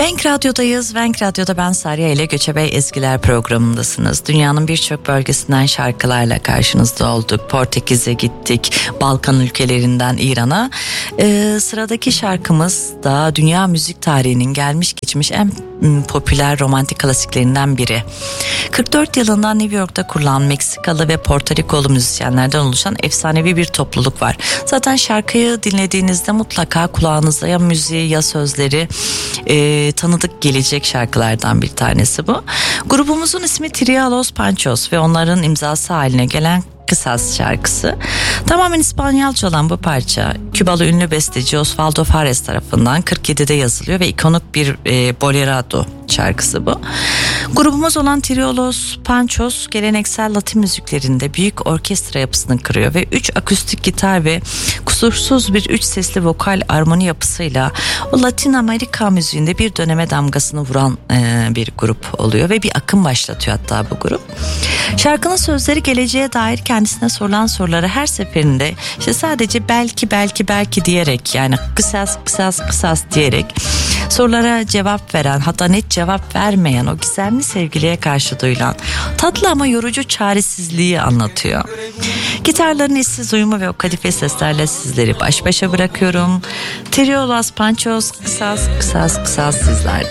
Venk Radyo'dayız. Venk Radyo'da ben Sarya ile Göçebe Ezgiler programındasınız. Dünyanın birçok bölgesinden şarkılarla karşınızda olduk. Portekiz'e gittik, Balkan ülkelerinden İran'a. Sıradaki şarkımız da dünya müzik tarihinin gelmiş geçmiş en popüler romantik klasiklerinden biri. 44 yılında New York'ta kurulan Meksikalı ve Porto Rikolu müzisyenlerden oluşan efsanevi bir topluluk var. Zaten şarkıyı dinlediğinizde mutlaka kulağınıza ya müziği ya sözleri tanıdık gelecek şarkılardan bir tanesi bu. Grubumuzun ismi Trio Los Panchos ve onların imzası haline gelen Kısas şarkısı. Tamamen İspanyolca olan bu parça Kübalı ünlü besteci Osvaldo Fares tarafından 47'de yazılıyor ve ikonik bir bolero şarkısı bu. Grubumuz olan Trio Los Panchos geleneksel Latin müziklerinde büyük orkestra yapısını kırıyor ve 3 akustik gitar ve kusursuz bir 3 sesli vokal armoni yapısıyla o Latin Amerika müziğinde bir döneme damgasını vuran bir grup oluyor ve bir akım başlatıyor hatta bu grup. Şarkının sözleri geleceğe dair kendisine sorulan soruları her seferinde işte sadece belki diyerek, yani kısas diyerek sorulara cevap veren, hatta net cevap vermeyen o gizemli sevgiliye karşı duyulan tatlı ama yorucu çaresizliği anlatıyor. Gitarların eşsiz uyumu ve o kadife seslerle sizleri baş başa bırakıyorum. Trio Los Panchos, kısas sizlerde.